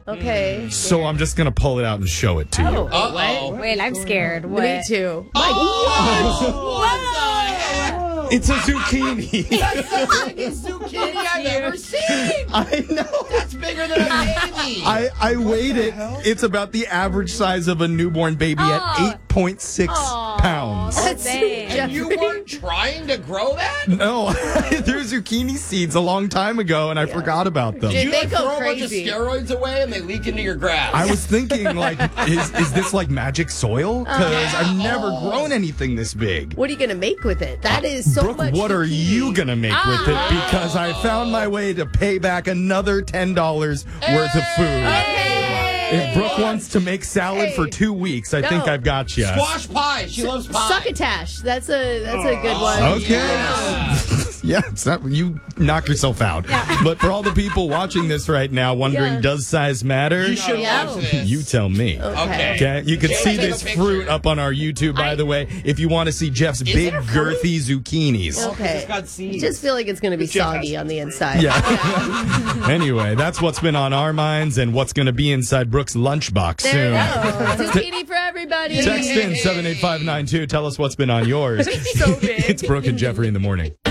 Okay. So I'm just going to pull it out and show it to you. Uh-oh. Wait, I'm scared. What? Me too. It's a zucchini. That's the biggest zucchini I've ever seen. I know. That's bigger than a baby. I weighed it. It's about the average size of a newborn baby at 8.6 pounds. That's Dang. And you weren't trying to grow that? No, there's zucchini seeds a long time ago, and I forgot about them. Did You they like go throw a bunch of crazy? steroids away and they leak into your grass. I was thinking, like, is this like magic soil? Because I've never grown anything this big. What are you going to make with it? That is so Brooke, much. what are zucchini. you going to make with it? Because I found my way to pay back another $10 worth of food. If Brooke wants to make salad for 2 weeks, I think I've got you. Squash pie. She loves pie. Succotash. That's a good one. Okay. Yeah, it's not, you knock yourself out. But for all the people watching this right now wondering, Yeah. does size matter? You should watch this. You tell me. Okay. Okay, you can Jay, see take a this picture. fruit up on our YouTube, by the way, if you want to see Jeff's big, it a fruit? girthy zucchinis. Okay. It's got I seeds. just feel like it's going to be soggy on the inside. Yeah. Anyway, that's what's been on our minds and what's going to be inside Brooke's lunchbox soon. Zucchini for everybody. Text in 78592. Tell us what's been on yours. So big. It's Brooke and Jeffrey in the morning.